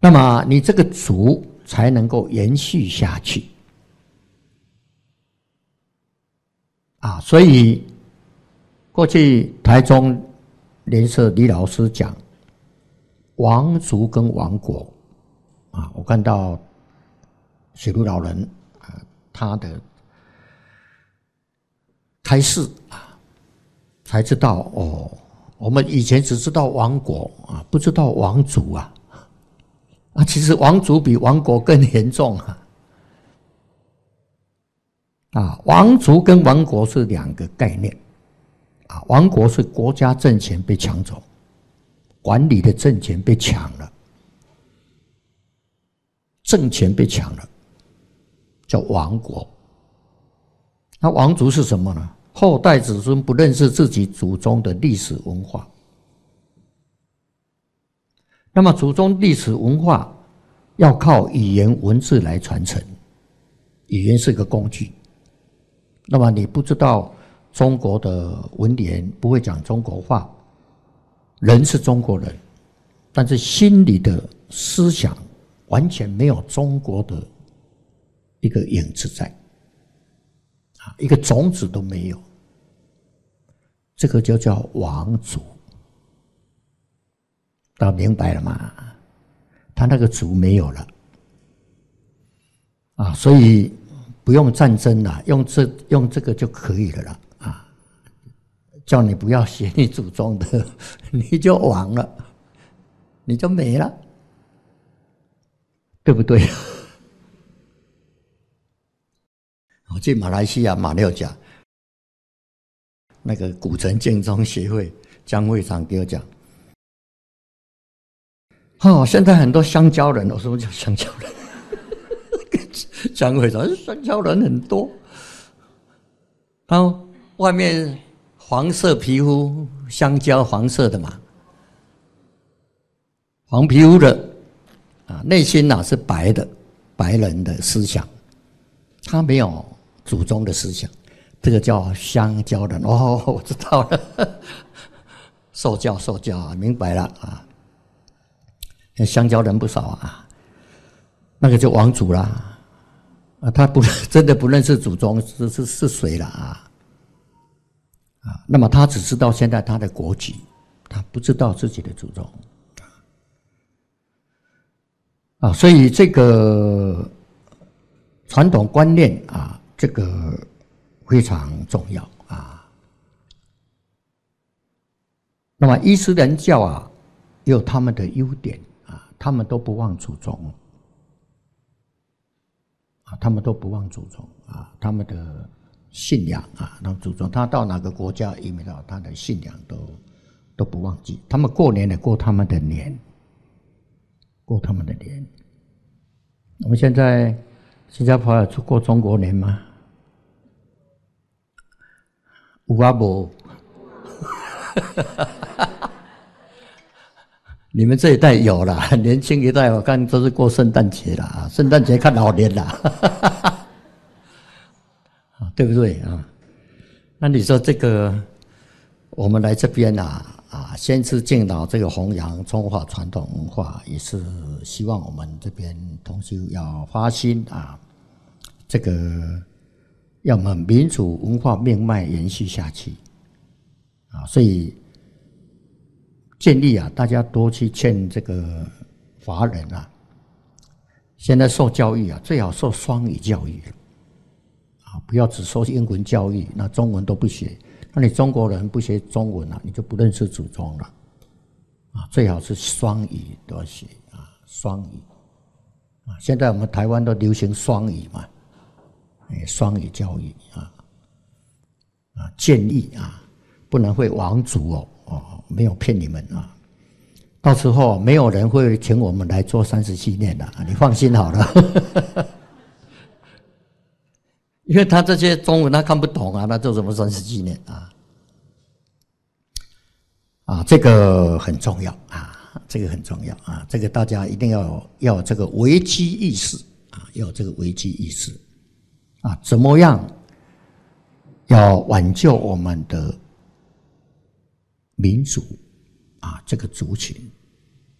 那么你这个族才能够延续下去啊！所以过去台中联社李老师讲王族跟王国啊，我看到水陆老人啊他的开示啊，才知道哦，我们以前只知道王国啊，不知道王族啊。其实王族比王国更严重王族跟王国是两个概念王国是国家政权被抢走，管理的政权被抢了，政权被抢了，叫王国。那王族是什么呢？后代子孙不认识自己祖宗的历史文化。那么祖宗历史文化要靠语言文字来传承，语言是个工具。那么你不知道中国的文言，不会讲中国话，人是中国人，但是心里的思想完全没有中国的一个影子在，一个种子都没有，这个就叫王族。大家明白了吗？他那个族没有了所以不用战争了，用这个就可以了啦叫你不要学你祖宗的，你就亡了，你就没了，对不对？我去马来西亚马六甲那个古城建中协会江会长给我讲现在很多香蕉人，我说叫香蕉人，江会长香蕉人很多，然后外面黄色皮肤，香蕉黄色的嘛，黄皮肤的内心是白的，白人的思想，他没有祖宗的思想，这个叫香蕉人。我知道了，受教明白了香蕉人不少那个就王族啦他真的不认识祖宗是谁了那么他只知道现在他的国籍，他不知道自己的祖宗所以这个传统观念这个非常重要那么伊斯兰教也有他们的优点他们都不忘祖宗他们都不忘祖宗他们的信仰那祖宗，他到哪个国家移民到，他的信仰都不忘记。他们过年也过他们的年，过他们的年。我们现在新加坡有过中国年吗？有没？你们这一代有了，年轻一代我看都是过圣诞节了圣诞节看老年了对不对那你说这个我们来这边先知敬老这个弘扬中华传统文化，也是希望我们这边同修要发心这个要我们民族文化命脉延续下去所以建议大家多去劝这个华人现在受教育最好受双语教育不要只受英文教育，那中文都不学，那你中国人不学中文你就不认识祖宗了最好是双语都要学双语现在我们台湾都流行双语嘛，双语教育建议不能会王族没有骗你们到时候没有人会请我们来做37年的你放心好了因为他这些中文他看不懂那做什么37年这个很重要这个很重要这个大家一定要有这个危机意识要有这个危机意识怎么样要挽救我们的民族这个族群